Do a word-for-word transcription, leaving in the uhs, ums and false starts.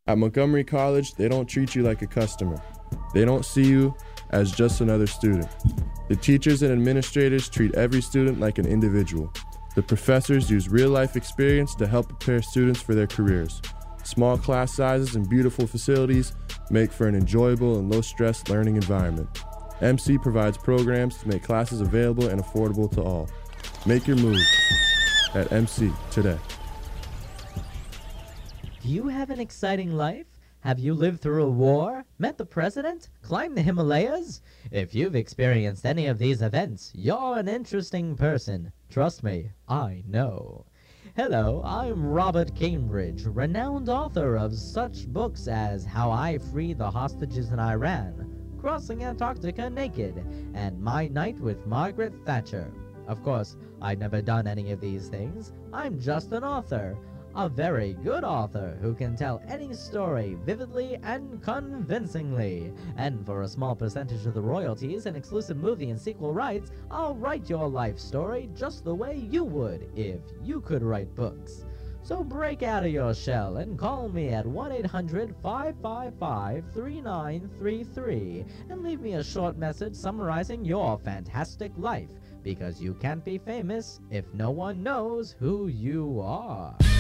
At Montgomery College, they don't treat you like a customer. They don't see you as just another student. The teachers and administrators treat every student like an individual. The professors use real-life experience to help prepare students for their careers. Small class sizes and beautiful facilities make for an enjoyable and low-stress learning environment. M C provides programs to make classes available and affordable to all. Make your move at M C today. Do you have an exciting life? Have you lived through a war, met the president, climbed the Himalayas? If you've experienced any of these events, you're an interesting person. Trust me, I know. Hello, I'm Robert Cambridge, renowned author of such books as How I Freed the Hostages in Iran, Crossing Antarctica Naked, and My Night with Margaret Thatcher. Of course, I've never done any of these things. I'm just an author. A very good author who can tell any story vividly and convincingly. And for a small percentage of the royalties and exclusive movie and sequel rights, I'll write your life story just the way you would if you could write books. So break out of your shell and call me at one eight hundred, five five five, three nine three three and leave me a short message summarizing your fantastic life, because you can't be famous if no one knows who you are.